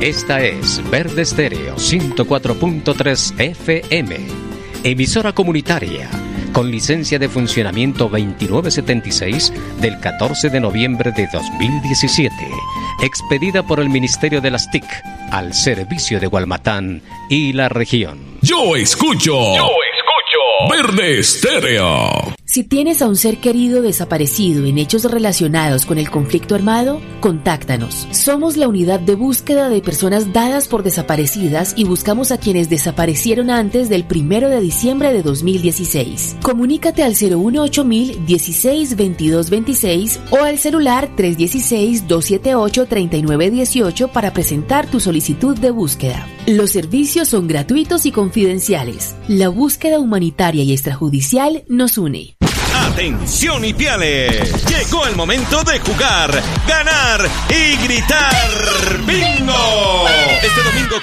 Esta es Verde Estéreo 104.3 FM, emisora comunitaria, con licencia de funcionamiento 2976 del 14 de noviembre de 2017, expedida por el Ministerio de las TIC al servicio de Gualmatán y la región. Yo escucho Verde Estéreo. Si tienes a un ser querido desaparecido en hechos relacionados con el conflicto armado, contáctanos. Somos la unidad de búsqueda de personas dadas por desaparecidas y buscamos a quienes desaparecieron antes del 1 de diciembre de 2016. Comunícate al 018 16 22 26 o al celular 316-278-3918 para presentar tu solicitud de búsqueda. Los servicios son gratuitos y confidenciales. La búsqueda humanitaria y extrajudicial nos une. ¡Atención, Ipiales! Llegó el momento de jugar, ganar y gritar ¡bingo! Este domingo